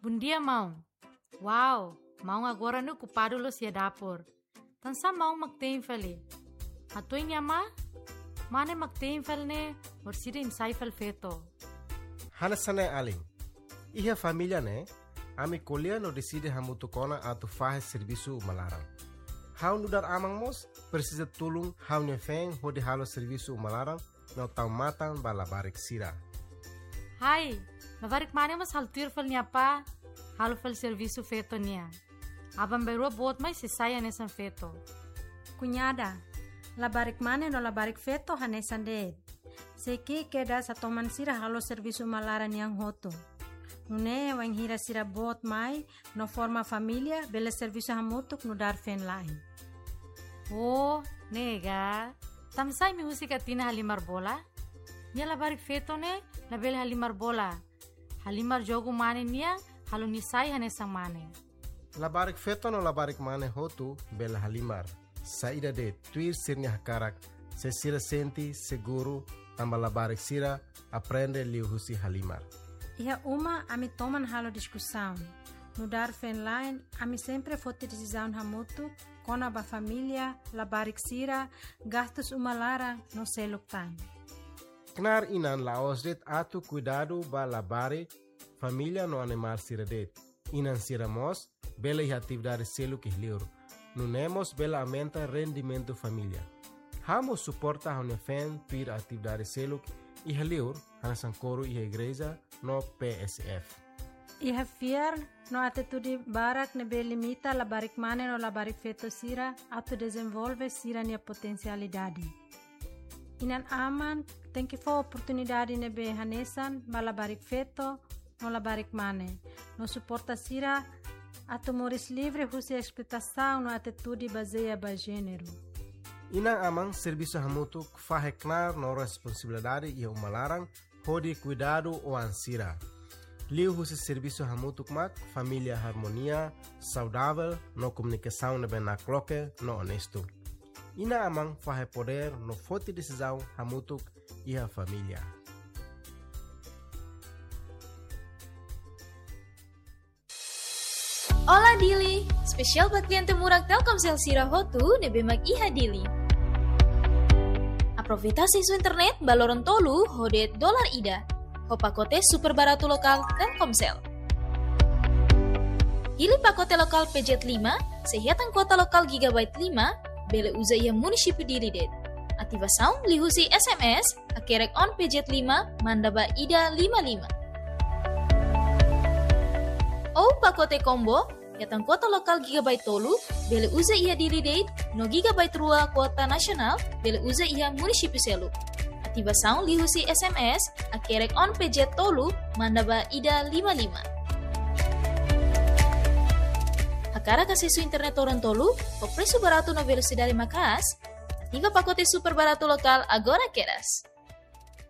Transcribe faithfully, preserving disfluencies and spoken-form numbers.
bundia mau. Wow, mau agora no culpado lo sia dapur. Tansa mau magtein fali. Atoy niya ma? Mane magtein fal ne, orsida insay fal feto. Hanasane aling. Iha família ne, ami kolia no decide hamutu kona atu fahe serviço malarang. Hau nudar amang mos, precisa tulung hau ne feng hodi halo serviço malarang no tau matang bala barik sira. Hai, mabarik mane mas haltir fal niya pa, halo fal serviço feto niya. Abang berua bot mai se saya nesan feto. Cunhada, labarik mane no labarik feto hanesan de. Seki keda sa toman sira halo serviço malaran yang hoto. Nune wang hira sira bot mai no forma família bela serviço hamutuk no dar fen lain. Oh, nega. Tamsay mi husika tina halimar bola? Nia labarik feto ne, label halimar bola. Halimar jogo mane nia, halo nisay hanesang mane. Labarik feto no labarik mane hotu bela halimar. Saída de tuir sirnya hakarak, se sira senti seguro tamba labarik sira aprende liu husi halimar. Iha uma ami toman halo discussão. No dar fen line, ami sempre fote decisão hamutuk, kona ba família, labarik sira, gastos uma lara no seluk time. Knar inan laos det atu cuidado ba labare família no animal sira det. Inan sira mos, bela iha atividade seluk ihliur. Nunemos bela aumenta rendimento família. Hamo suporta hone fen tuir atividade seluk ihliur, hanasan coro iha igreja no P S F. Iha fiar no atitude barak nebe limita labarik mane no labarik feto sira atu desenvolve sira nia potencialidade. Inan aman tem que for oportunidade nebe hanesan ba labarik feto no labarik mane. No suporta sira atu moris livre husi explotação no atitude baseia ba gênero. Inang amang serviço hamutuk faheknar no responsabilidade e umalarang hodi cuidado o ansira. Liu husi serviço hamutuk mak família harmonia, saudável, no comunicação nebe na cloque, no honesto. Ina amang fahe poder no forte decisão hamutuk e a família. Ola Dili, spesial buat klien temurag Telkomsel Sira Hotu nebe mag iha Dili. Aproveita isu internet baloron tolu hodet dolar ida. Ho pakote super baratu lokal Telkomsel. Pilih pakote lokal P J lima, sehatan kuota lokal gigabyte lima, bele uza ia munisipi diri det. Ativação lihusi S M S, akerek on P J lima, mandaba ida lima lima. Oh pakote combo, yatan kuota lokal gigabyte tolu, bele uza ia diri det, no gigabyte rua kuota nasional, bele uza ia munisipi selu. Ativação lihusi S M S, akerek on P J tolu, mandaba ida lima lima. Hakara kasisu internet orang tolu, o preço barato na velocidade macas, ativa pacote super barato lokal agora queras.